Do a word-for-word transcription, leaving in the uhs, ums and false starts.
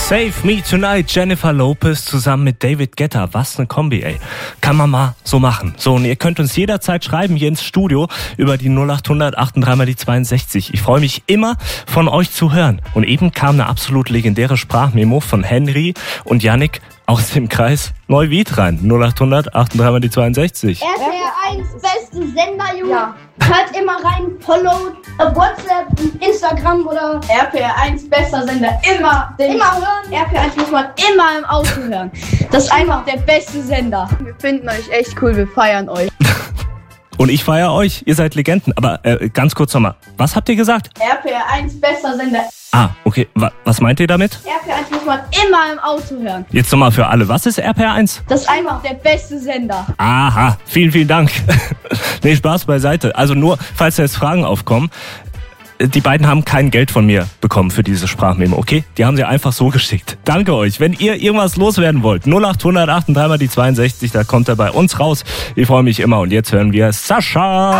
Save Me Tonight, Jennifer Lopez zusammen mit David Guetta. Was eine Kombi, ey. Kann man mal so machen. So, und ihr könnt uns jederzeit schreiben hier ins Studio über die null acht hundert achtunddreißig mal die zweiundsechzig. Ich freue mich immer, von euch zu hören. Und eben kam eine absolut legendäre Sprachmemo von Henry und Yannick aus dem Kreis Neuwied rein. null acht hundert achtunddreißig mal die zweiundsechzig. R T L eins, beste Sender, Junge. Ja. Hört immer rein, followt auf WhatsApp, Instagram oder R P R eins, bester Sender, immer, immer hören. R P R eins muss man immer im Auto hören. Das ist einfach der beste Sender. Wir finden euch echt cool, wir feiern euch. Und ich feiere euch, ihr seid Legenden. Aber äh, ganz kurz nochmal, was habt ihr gesagt? R P R eins, bester Sender. Ah, okay. Wa- was meint ihr damit? R P R eins muss man immer im Auto hören. Jetzt nochmal für alle. Was ist R P R eins? Das ist einfach der beste Sender. Aha, vielen, vielen Dank. Nee, Spaß beiseite. Also nur, falls da jetzt Fragen aufkommen. Die beiden haben kein Geld von mir bekommen für diese Sprachmemo, okay? Die haben sie einfach so geschickt. Danke euch. Wenn ihr irgendwas loswerden wollt, null acht hundert achtunddreißig mal die zweiundsechzig, da kommt er bei uns raus. Ich freue mich immer. Und jetzt hören wir Sascha.